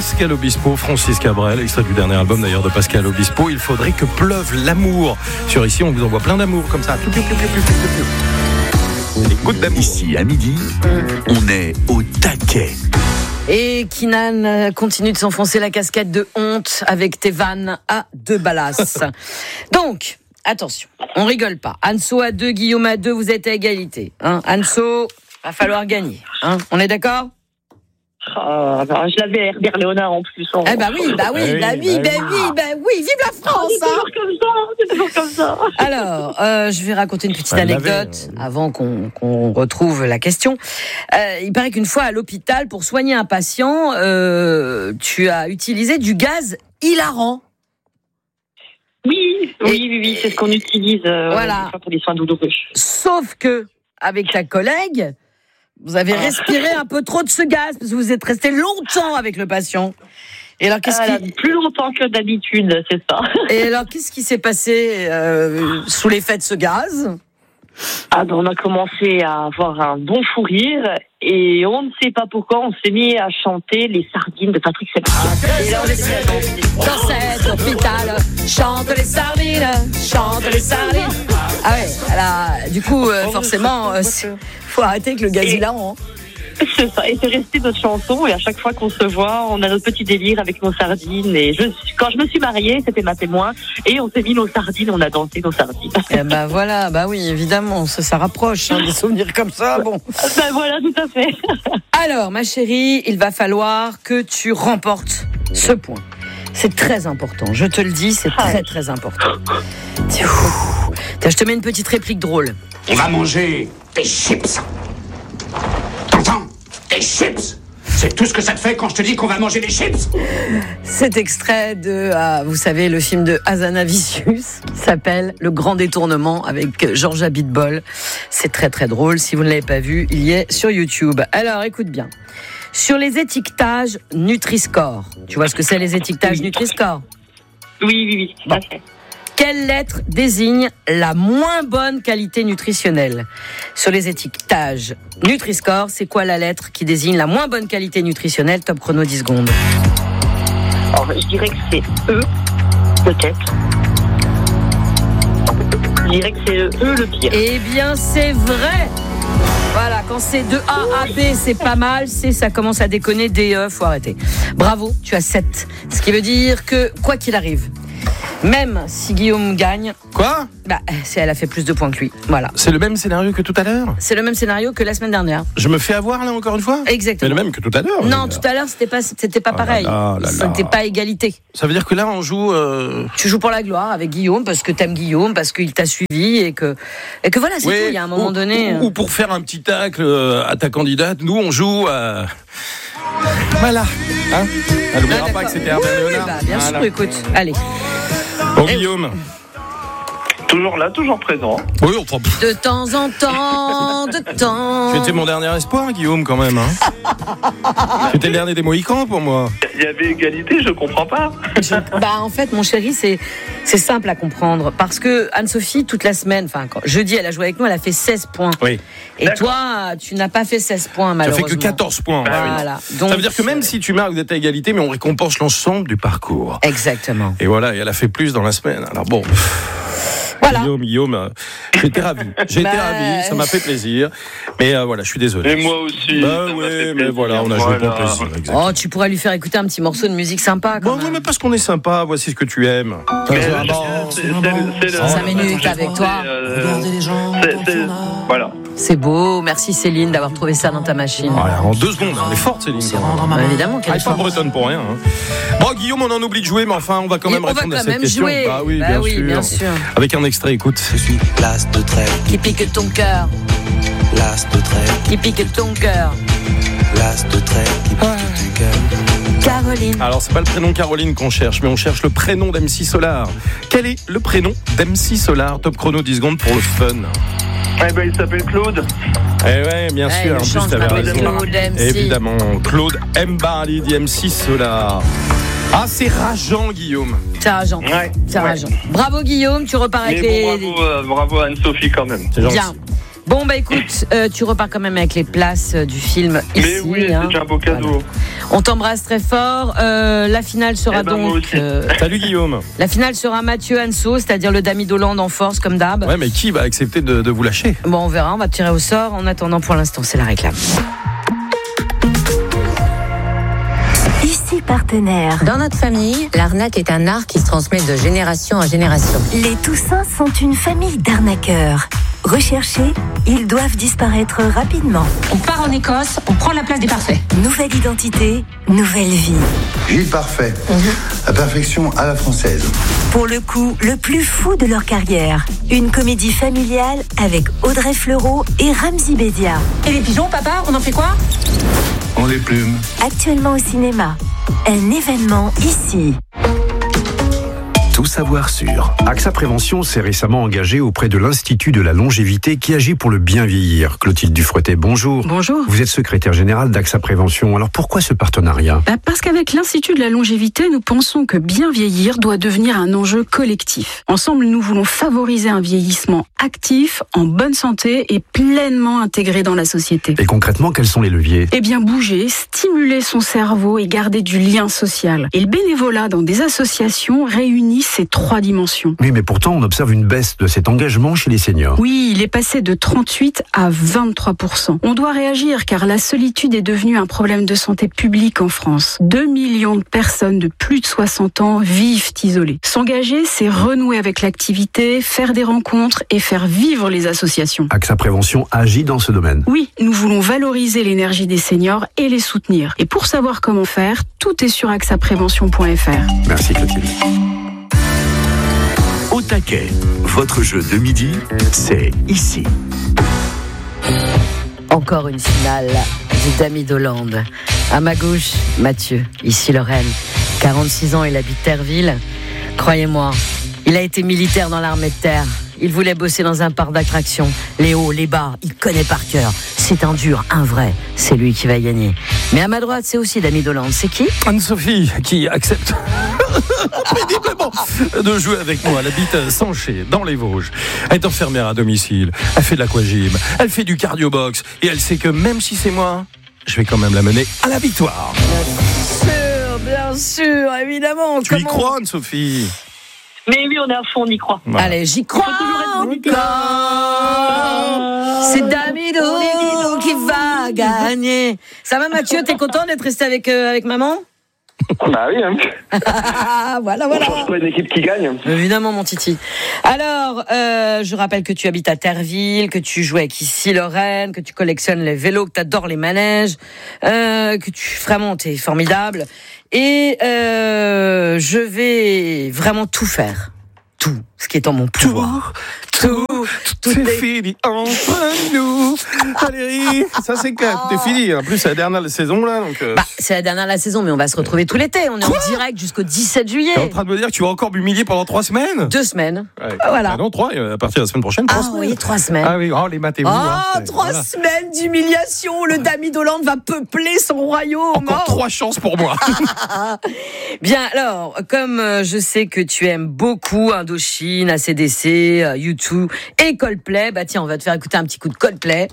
Pascal Obispo, Francis Cabrel, extrait du dernier album d'ailleurs de Pascal Obispo. Il faudrait que pleuve l'amour. Sur Ici, on vous envoie plein d'amour comme ça. Des gouttes d'amour. Ici, à midi, on est au taquet. Et Kinan continue de s'enfoncer la casquette de honte avec tes vannes à 2 balasses. Donc, attention, on rigole pas. Anso à 2, Guillaume à 2, vous êtes à égalité. Hein, Anso, va falloir gagner. Hein, on est d'accord ? Je l'avais Herbert Léonard en plus. Eh bah oui, vive la France. C'est toujours comme ça. Alors, je vais raconter une petite anecdote avant qu'on retrouve la question. Il paraît qu'une fois à l'hôpital, pour soigner un patient, tu as utilisé du gaz hilarant. Oui, c'est ce qu'on utilise voilà. pour les soins douloureux. Sauf que, avec ta collègue, vous avez respiré un peu trop de ce gaz, parce que vous êtes resté longtemps avec le patient. Et alors, plus longtemps que d'habitude, c'est ça. Et alors, qu'est-ce qui s'est passé sous l'effet de ce gaz ? On a commencé à avoir un bon fou rire et on ne sait pas pourquoi on s'est mis à chanter les sardines de Patrick Sébastien. Et là, on est dans cet hôpital, chante les sardines. Ah ouais, alors, du coup, forcément, faut arrêter avec le gaz hilarant. C'est ça, et c'est resté notre chanson, et à chaque fois qu'on se voit, on a notre petit délire avec nos sardines, et quand je me suis mariée, c'était ma témoin, et on s'est mis nos sardines, on a dansé nos sardines. Et voilà, oui, évidemment, ça rapproche, des souvenirs comme ça, bon. Voilà, tout à fait. Alors, ma chérie, il va falloir que tu remportes ce point. C'est très important, je te le dis, c'est très très important. Tiens, je te mets une petite réplique drôle. On va manger des chips. Des chips. C'est tout ce que ça te fait quand je te dis qu'on va manger des chips. Cet extrait de, vous savez, le film de Hazanavicius qui s'appelle Le Grand Détournement avec Georges Abitbol. C'est très très drôle. Si vous ne l'avez pas vu, il y est sur YouTube. Alors, écoute bien. Sur les étiquetages Nutri-Score, tu vois ce que c'est les étiquetages Nutri-Score ? Oui, tout à fait. Quelle lettre désigne la moins bonne qualité nutritionnelle ? Sur les étiquetages Nutri-Score, c'est quoi la lettre qui désigne la moins bonne qualité nutritionnelle ? Top chrono 10 secondes. Alors, je dirais que c'est E, peut-être. Je dirais que c'est E le pire. Eh bien, c'est vrai. Voilà, quand c'est de A à B, c'est pas mal. C, ça commence à déconner. D, E, faut arrêter. Bravo, tu as 7. Ce qui veut dire que, quoi qu'il arrive, même si Guillaume gagne... Quoi ? Elle a fait plus de points que lui. Voilà. C'est le même scénario que tout à l'heure ? C'est le même scénario que la semaine dernière. Je me fais avoir là encore une fois ? Exactement. C'est le même que tout à l'heure ? Non, tout à l'heure, c'était pas pareil. C'était pas égalité. Ça veut dire que là, on joue... Tu joues pour la gloire avec Guillaume, parce que t'aimes Guillaume, parce qu'il t'a suivi, et que voilà, c'est tout. Il y a un moment donné... Ou pour faire un petit tacle à ta candidate, nous, on joue à... Voilà. Hein ? Elle n'oubliera pas que c'était Herbert Léonard. Bien sûr, écoute. Allez. Bon, Guillaume. Toujours là, toujours présent. Oui, enfin... De temps en temps, Tu étais mon dernier espoir, Guillaume, quand même. Hein. Tu étais le dernier des Mohicans pour moi. Il y avait égalité, je comprends pas. En fait, mon chéri, c'est simple à comprendre. Parce que Anne-Sophie, toute la semaine, jeudi, elle a joué avec nous, elle a fait 16 points. Oui. Et toi, tu n'as pas fait 16 points, malheureusement. Tu as fait que 14 points. Voilà. Donc, ça veut dire que même si tu marques, vous êtes à égalité, mais on récompense l'ensemble du parcours. Exactement. Et voilà, et elle a fait plus dans la semaine. Alors bon... Voilà. Guillaume, j'étais ravi. Ravi, ça m'a fait plaisir. Mais voilà, je suis désolé. Et moi aussi. Oui, mais voilà, on a joué pour plaisir. Oh, tu pourrais lui faire écouter un petit morceau de musique sympa. Bon, mais parce qu'on est sympa, voici ce que tu aimes. 5 minutes avec toi. Regardez les gens. Voilà. C'est beau, merci Céline d'avoir trouvé ça dans ta machine. Voilà, en 2 secondes, elle est forte Céline. Évidemment qu'elle est forte. Elle est pas bretonne pour rien. Bon, Guillaume, on en oublie de jouer, mais enfin, on va quand même répondre à cette question. Jouer. Bah oui, bien sûr. Avec un extrait, écoute. Je suis l'as de trait qui pique ton cœur. L'as de trait qui pique ton cœur. L'as de trait qui pique ton cœur. Caroline. Alors, c'est pas le prénom Caroline qu'on cherche, mais on cherche le prénom d'MC Solar. Quel est le prénom d'MC Solar ? Top chrono 10 secondes pour le fun. Il s'appelle Claude. Ouais, bien sûr. En plus, t'avais raison. Claude MC. Évidemment, Claude Mbali d'MC Solar. Ah, c'est rageant, Guillaume. C'est rageant. Ouais. C'est rageant. Bravo, Guillaume. Tu repars avec bravo Anne-Sophie quand même. C'est gentil. Bien. Bon, écoute, tu repars quand même avec les places du film Ici. Mais oui, c'est déjà un beau cadeau. On t'embrasse très fort. La finale sera moi donc... aussi. Salut Guillaume. La finale sera Mathieu Anso, c'est-à-dire le Dami d'Hollande en force, comme d'hab. Ouais, mais qui va accepter de vous lâcher? Bon, on verra, on va tirer au sort. En attendant, pour l'instant, c'est la réclame. Ici partenaire. Dans notre famille, l'arnaque est un art qui se transmet de génération en génération. Les Toussins sont une famille d'arnaqueurs. Recherchés, ils doivent disparaître rapidement. On part en Écosse, on prend la place des parfaits. Nouvelle identité, nouvelle vie. Gilles Parfait, la perfection à la française. Pour le coup, le plus fou de leur carrière. Une comédie familiale avec Audrey Fleurot et Ramzy Bedia. Et les pigeons, papa, on en fait quoi? On les plume. Actuellement au cinéma. Un événement ici. Tout savoir sur. AXA Prévention s'est récemment engagé auprès de l'Institut de la longévité qui agit pour le bien vieillir. Clotilde Dufretet, bonjour. Bonjour. Vous êtes secrétaire générale d'AXA Prévention. Alors pourquoi ce partenariat ? Parce qu'avec l'Institut de la longévité, nous pensons que bien vieillir doit devenir un enjeu collectif. Ensemble, nous voulons favoriser un vieillissement actif, en bonne santé et pleinement intégré dans la société. Et concrètement, quels sont les leviers ? Eh bien, bouger, stimuler son cerveau et garder du lien social. Et le bénévolat dans des associations réunit ces 3 dimensions. Oui, mais pourtant, on observe une baisse de cet engagement chez les seniors. Oui, il est passé de 38 à 23%. On doit réagir car la solitude est devenue un problème de santé publique en France. 2 millions de personnes de plus de 60 ans vivent isolées. S'engager, c'est renouer avec l'activité, faire des rencontres et faire vivre les associations. AXA Prévention agit dans ce domaine. Oui, nous voulons valoriser l'énergie des seniors et les soutenir. Et pour savoir comment faire, tout est sur axaprévention.fr. Merci Clotilde. Au taquet, votre jeu de midi, c'est ici. Encore une finale du Dami d'Hollande. À ma gauche, Mathieu, ici Lorraine. 46 ans, il habite Terreville. Croyez-moi, il a été militaire dans l'armée de terre. Il voulait bosser dans un parc d'attractions. Les hauts, les bas, il connaît par cœur. C'est un dur, un vrai. C'est lui qui va gagner. Mais à ma droite, c'est aussi Dami d'Hollande. C'est qui ? Anne-Sophie, qui accepte péniblement de jouer avec moi. Elle habite Sanché, dans les Vosges. Elle est enfermière à domicile. Elle fait de l'aquagym. Elle fait du cardio-box. Et elle sait que même si c'est moi, je vais quand même la mener à la victoire. Bien sûr, évidemment. Tu y crois, Anne-Sophie ? Mais oui, on est à fond, on y croit. Voilà. Allez, j'y crois encore. C'est Dami d'Hollande qui va gagner. Ça va, Mathieu ? T'es content d'être resté avec maman ? Bah oui, hein. Voilà. On change pas une équipe qui gagne. Évidemment, mon titi. Alors, je rappelle que tu habites à Terreville, que tu joues avec ici Lorraine, que tu collectionnes les vélos, que tu adores les manèges, que t'es formidable. Et je vais vraiment tout faire. Tout ce qui est en mon pouvoir. Tout est fini entre nous. Valérie, ça c'est quand t'es fini. En plus, c'est la dernière saison là. Donc, c'est la dernière de la saison, mais on va se retrouver tout l'été. On est en direct jusqu'au 17 juillet. T'es en train de me dire que tu vas encore m'humilier pendant 3 semaines ? 2 semaines. Ouais. Voilà. Ah non, 3, à partir de la semaine prochaine, 3 semaines. Oui, 3 semaines. Ah oui, les matez-vous. 3 semaines d'humiliation. Le Dami d'Hollande va peupler son royaume. Encore 3 chances pour moi. Bien, alors, comme je sais que tu aimes beaucoup Indochine, AC/DC, U2 et Coldplay, bah tiens, on va te faire écouter un petit coup de Coldplay.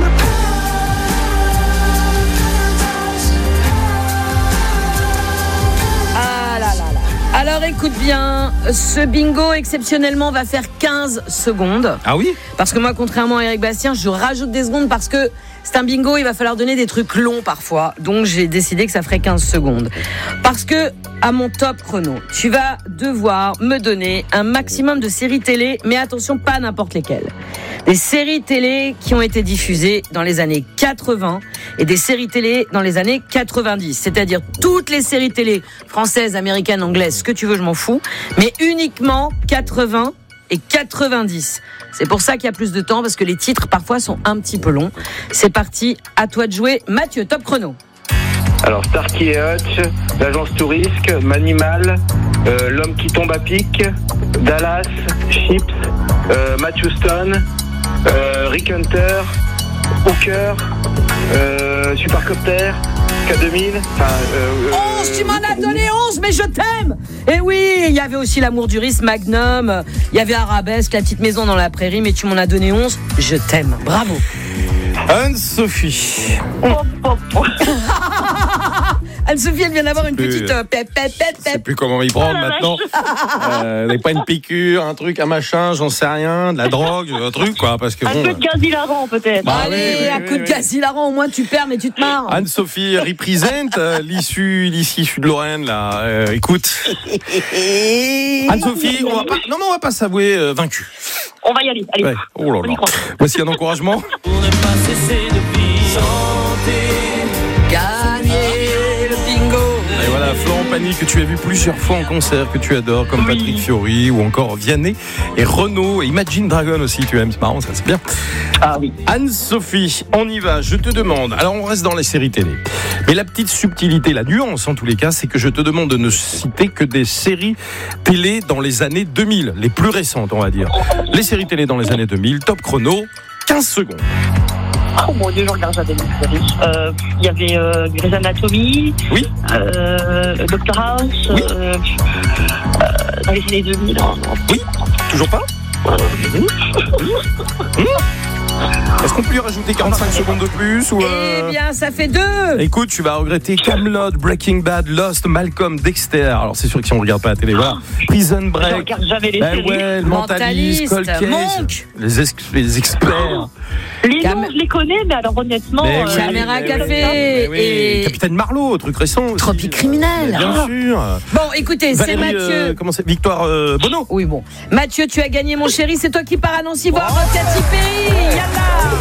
Alors écoute bien, ce bingo exceptionnellement va faire 15 secondes. Ah oui ? Parce que moi, contrairement à Eric Bastien, je rajoute des secondes parce que c'est un bingo, il va falloir donner des trucs longs parfois. Donc j'ai décidé que ça ferait 15 secondes. Parce que, à mon top chrono, tu vas devoir me donner un maximum de séries télé, mais attention, pas n'importe lesquelles. Des séries télé qui ont été diffusées dans les années 80 et des séries télé dans les années 90. C'est-à-dire toutes les séries télé françaises, américaines, anglaises, ce que tu veux, je m'en fous. Mais uniquement 80 et 90. C'est pour ça qu'il y a plus de temps, parce que les titres parfois sont un petit peu longs. C'est parti, à toi de jouer. Mathieu, top chrono. Alors, Starkey et Hutch, l'agence Tourisque, Manimal, l'homme qui tombe à pic, Dallas, Chips, Matthew Stone, Rick Hunter, Hooker, Supercopter, K2000. 11, tu m'en as donné 11, mais je t'aime. Et oui, il y avait aussi l'amour du risque, Magnum, il y avait Arabesque, la petite maison dans la prairie, mais tu m'en as donné 11, je t'aime. Bravo. Anne-Sophie. Anne-Sophie, elle vient d'avoir une petite pep. Je sais plus comment y prendre maintenant. Pas une piqûre, un truc, un machin, j'en sais rien, de la drogue, un truc quoi, parce que un coup de gaz hilarant peut-être. Allez, un coup de gaz hilarant, au moins tu perds mais tu te marres. Anne-Sophie représente l'issue de Lorraine là. Écoute, Anne-Sophie, on va pas s'avouer vaincu. On va y aller. Allez. Ouais. Oh là là. Voici un encouragement. Pour ne pas cesser de chanter. Gagner le bingo. Et voilà, Florent Pagny que tu as vu plusieurs fois en concert, que tu adores, comme Patrick Fiori ou encore Vianney et Renaud et Imagine Dragon aussi, tu aimes, c'est marrant, ça c'est bien. Ah oui. Anne-Sophie, on y va, je te demande, alors on reste dans les séries télé, mais la petite subtilité, la nuance en tous les cas, c'est que je te demande de ne citer que des séries télé dans les années 2000, les plus récentes on va dire. Les séries télé dans les années 2000, top chrono, 15 secondes. Oh mon Dieu, je regarde jamais les séries. Il y avait Grey's Anatomy, oui. Dr House, oui. Dans les années 2000. Oui, toujours pas. Est-ce qu'on peut lui rajouter 45 secondes de plus ou Eh bien, ça fait 2. Écoute, tu vas regretter Camelot, Breaking Bad, Lost, Malcolm, Dexter. Alors c'est sûr que si on regarde pas la télé, voilà. Prison Break. Je regarde jamais les séries. Ouais, le Mentaliste, Cold Case, Monk. les experts. Les noms, je les connais, mais alors honnêtement... Caméra Café et... Capitaine Marlowe, truc récent. Tropique criminel. Bien sûr. Bon, écoutez, Valérie, c'est Mathieu. Comment c'est Victoire Bono. Oui, bon. Mathieu, tu as gagné, mon chéri. C'est toi qui pars à Nancy voir Katy Perry. Yalla.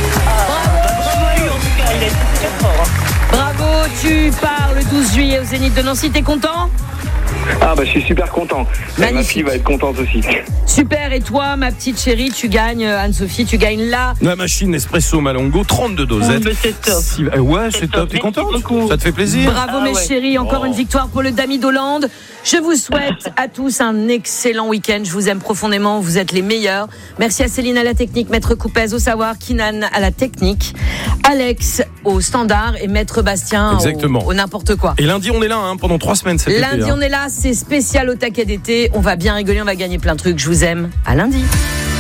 Bravo, tu pars le 12 juillet au Zénith de Nancy. T'es content ? Ah bah je suis super content. Magnifique. Ma fille va être contente aussi. Super, et toi ma petite chérie, tu gagnes, Anne-Sophie, tu gagnes la machine Espresso Malongo, 32 dosettes. Mais c'est top. Ouais, c'est top. T'es contente ? Ça te fait plaisir ? Bravo mes chéris, encore une victoire pour le Dami d'Hollande. Je vous souhaite à tous un excellent week-end. Je vous aime profondément, vous êtes les meilleurs. Merci à Céline à la technique, Maître Coupez au savoir, Kinan à la technique, Alex au standard et Maître Bastien au n'importe quoi. Et lundi on est là pendant 3 semaines cet été. Lundi on est là, c'est spécial au taquet d'été. On va bien rigoler, on va gagner plein de trucs. Je vous aime. À lundi.